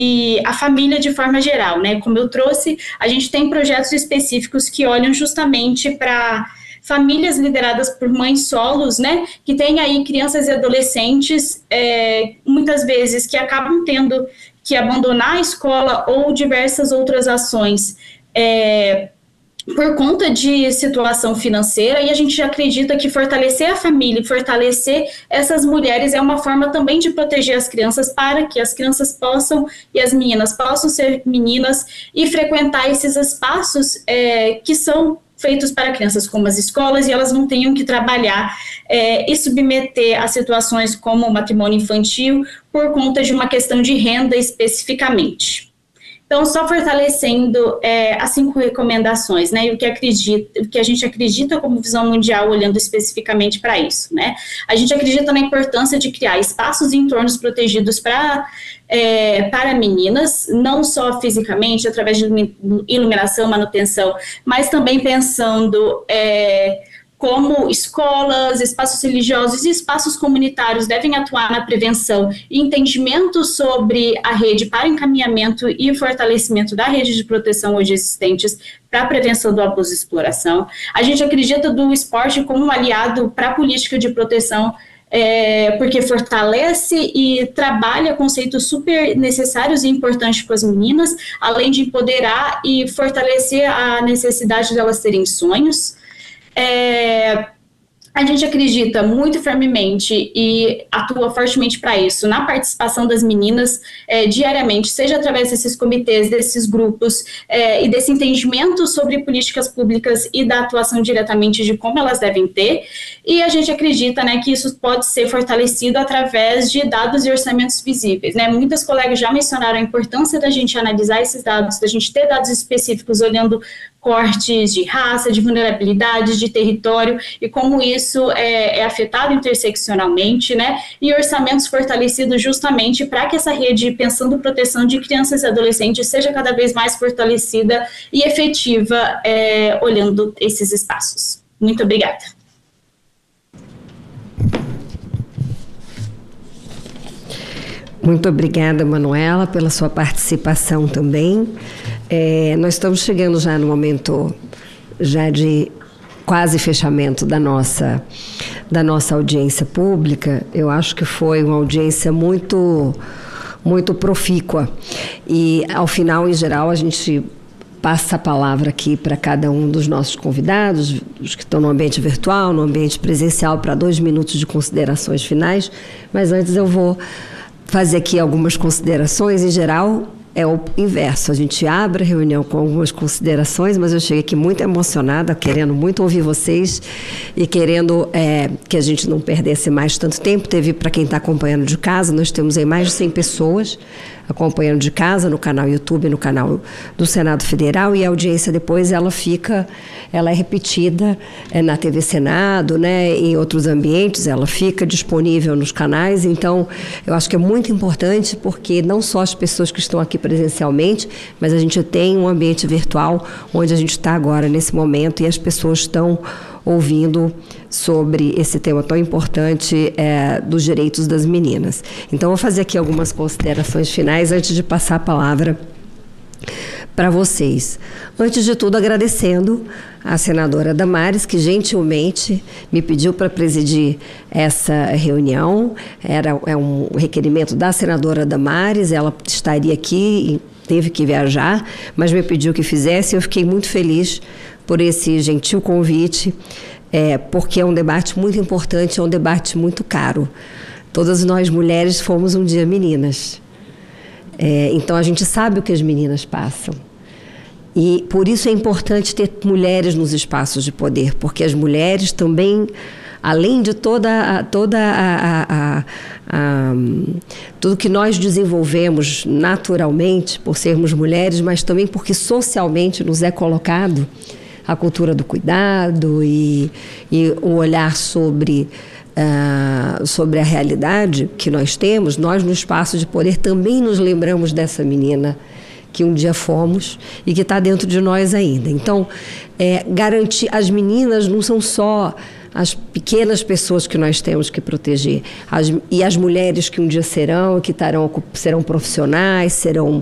e a família de forma geral, né? Como eu trouxe, a gente tem projetos específicos que olham justamente para famílias lideradas por mães solos, né? Que têm aí crianças e adolescentes, muitas vezes, que acabam tendo que abandonar a escola ou diversas outras ações, por conta de situação financeira, e a gente acredita que fortalecer a família, fortalecer essas mulheres é uma forma também de proteger as crianças, para que as crianças possam, e as meninas possam ser meninas e frequentar esses espaços que são feitos para crianças, como as escolas, e elas não tenham que trabalhar e submeter a situações como o matrimônio infantil por conta de uma questão de renda especificamente. Então, só fortalecendo as 5 recomendações, né, e o que a gente acredita como visão mundial, olhando especificamente para isso, né. A gente acredita na importância de criar espaços e entornos protegidos para meninas, não só fisicamente, através de iluminação, manutenção, mas também pensando como escolas, espaços religiosos e espaços comunitários devem atuar na prevenção e entendimento sobre a rede para encaminhamento e fortalecimento da rede de proteção hoje existentes para a prevenção do abuso e exploração. A gente acredita do esporte como um aliado para a política de proteção, porque fortalece e trabalha conceitos super necessários e importantes para as meninas, além de empoderar e fortalecer a necessidade delas terem sonhos. A gente acredita muito firmemente e atua fortemente para isso, na participação das meninas diariamente, seja através desses comitês, desses grupos e desse entendimento sobre políticas públicas e da atuação diretamente de como elas devem ter, e a gente acredita, né, que isso pode ser fortalecido através de dados e orçamentos visíveis, né. Muitas colegas já mencionaram a importância da gente analisar esses dados, da gente ter dados específicos olhando cortes de raça, de vulnerabilidade, de território, e como isso é afetado interseccionalmente, né, e orçamentos fortalecidos justamente para que essa rede, pensando proteção de crianças e adolescentes, seja cada vez mais fortalecida e efetiva, olhando esses espaços. Muito obrigada. Muito obrigada, Manuela, pela sua participação também. Nós estamos chegando já no momento já de quase fechamento da nossa audiência pública. Eu acho que foi uma audiência muito profícua. E, ao final, em geral, a gente passa a palavra aqui para cada um dos nossos convidados, os que estão no ambiente virtual, no ambiente presencial, para 2 minutos de considerações finais. Mas antes eu vou fazer aqui algumas considerações. Em geral, é o inverso. A gente abre a reunião com algumas considerações, mas eu cheguei aqui muito emocionada, querendo muito ouvir vocês e querendo que a gente não perdesse mais tanto tempo. Teve, para quem está acompanhando de casa, nós temos aí mais de 100 pessoas acompanhando de casa, no canal YouTube, no canal do Senado Federal, e a audiência depois ela é repetida na TV Senado, né, em outros ambientes, ela fica disponível nos canais. Então, eu acho que é muito importante, porque não só as pessoas que estão aqui presencialmente, mas a gente tem um ambiente virtual onde a gente está agora, nesse momento, e as pessoas estão ouvindo sobre esse tema tão importante dos direitos das meninas. Então, eu vou fazer aqui algumas considerações finais antes de passar a palavra para vocês. Antes de tudo, agradecendo a senadora Damares, que gentilmente me pediu para presidir essa reunião. É um requerimento da senadora Damares, ela estaria aqui e teve que viajar, mas me pediu que fizesse, e eu fiquei muito feliz por esse gentil convite, porque é um debate muito importante, é um debate muito caro. Todas nós mulheres fomos um dia meninas. Então a gente sabe o que as meninas passam. E por isso é importante ter mulheres nos espaços de poder, porque as mulheres também, além de tudo que nós desenvolvemos naturalmente por sermos mulheres, mas também porque socialmente nos é colocado a cultura do cuidado e o olhar sobre a realidade que nós temos. Nós, no espaço de poder, também nos lembramos dessa menina que um dia fomos e que está dentro de nós ainda. Então, garantir, as meninas não são só as pequenas pessoas que nós temos que proteger. E as mulheres que um dia serão profissionais, serão